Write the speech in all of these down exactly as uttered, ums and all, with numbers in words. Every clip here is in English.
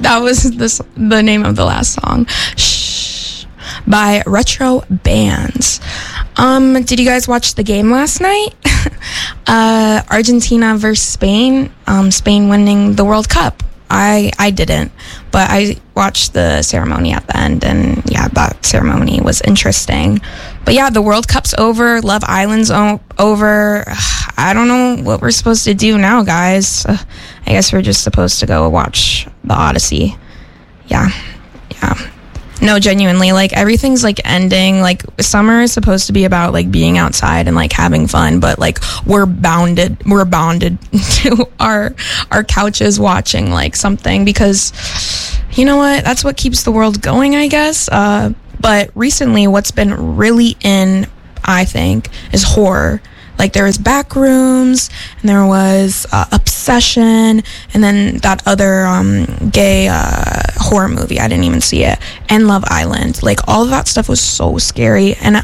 That was this, the name of the last song. Shh, by Retro Bands. Um, did you guys watch the game last night? uh, Argentina versus Spain. Um, Spain winning the World Cup. I I didn't, but I watched the ceremony at the end, and yeah, that ceremony was interesting. But yeah, the World Cup's over. Love Island's o- over. I don't know what we're supposed to do now, guys. Uh, I guess we're just supposed to go watch the Odyssey. Yeah, yeah. No, genuinely, like, everything's, like, ending. Like, summer is supposed to be about, like, being outside and, like, having fun, but, like, we're bounded, we're bounded to our, our couches watching, like, something, because, you know what, that's what keeps the world going, I guess. Uh, but recently, what's been really in, I think, is horror. Like, there was Backrooms, and there was uh, Obsession, and then that other um, gay uh, horror movie. I didn't even see it. And Love Island. Like, all of that stuff was so scary. And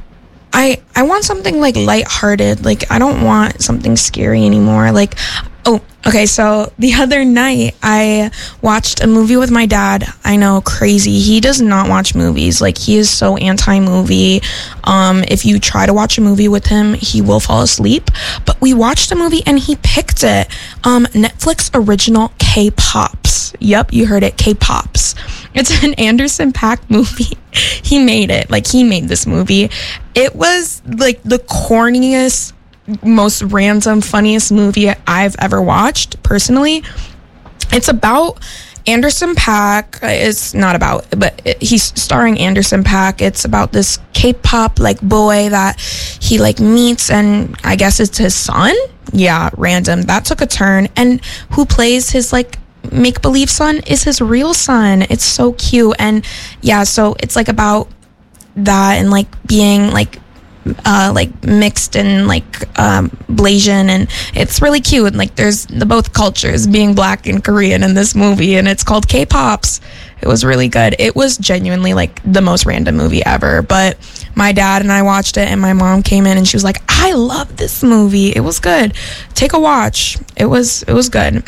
I I want something, like, lighthearted. Like, I don't want something scary anymore. Like, oh, okay, so the other night, I watched a movie with my dad. I know, crazy. He does not watch movies. Like, he is so anti-movie. Um, if you try to watch a movie with him, he will fall asleep. But we watched a movie, and he picked it. Um, Netflix original K-Pops. Yep, you heard it, K-Pops. It's an Anderson .Paak movie. He made it. Like, he made this movie. It was, like, the corniest, most random, funniest movie I've ever watched, personally. It's about Anderson .Paak. It's not about, but it, he's starring Anderson .Paak. It's about this K-pop, like, boy that he, like, meets, and I guess it's his son. Yeah, random. That took a turn. And who plays his, like, make-believe son is his real son. It's so cute. And yeah, so it's, like, about that, and, like, being, like, uh like mixed and, like, um Blasian, and it's really cute. And, like, there's the both cultures, being black and Korean, in this movie, and it's called K-Pops. It was really good. It was genuinely, like, the most random movie ever, but my dad and I watched it, and my mom came in, and she was like, I love this movie. It was good. Take a watch. It was it was good.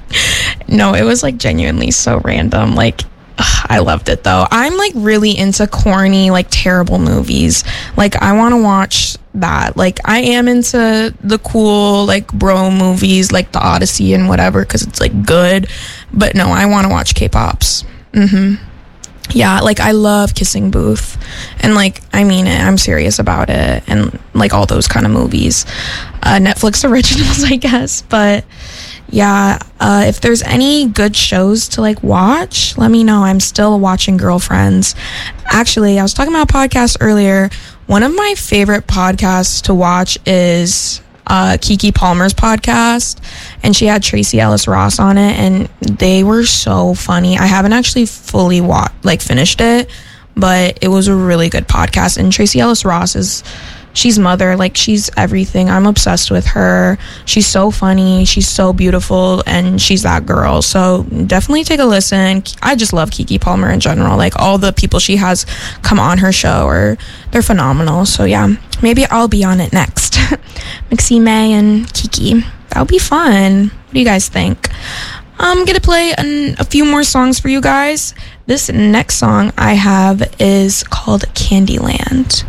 No, it was, like, genuinely so random. Like, I loved it, though. I'm, like, really into corny, like, terrible movies. Like, I want to watch that. Like, I am into the cool, like, bro movies, like the Odyssey and whatever, because it's, like, good. But no, I want to watch K-Pops. Mm-hmm. Yeah, like, I love Kissing Booth. And, like, I mean it. I'm serious about it. And, like, all those kind of movies. Uh, Netflix originals, I guess. But yeah, uh, if there's any good shows to, like, watch, let me know. I'm still watching Girlfriends. Actually, I was talking about podcasts earlier. One of my favorite podcasts to watch is uh, Keke Palmer's podcast, and she had Tracy Ellis Ross on it, and they were so funny. I haven't actually fully wa- like finished it, but it was a really good podcast. And Tracy Ellis Ross is, she's mother, like, she's everything. I'm obsessed with her. She's so funny, she's so beautiful, and she's that girl. So definitely take a listen. I just love Keke Palmer in general. Like, all the people she has come on her show, are they're phenomenal. So yeah, maybe I'll be on it next. Mixie May and Keke, that'll be fun. What do you guys think? I'm gonna play an, a few more songs for you guys. This next song I have is called Candyland.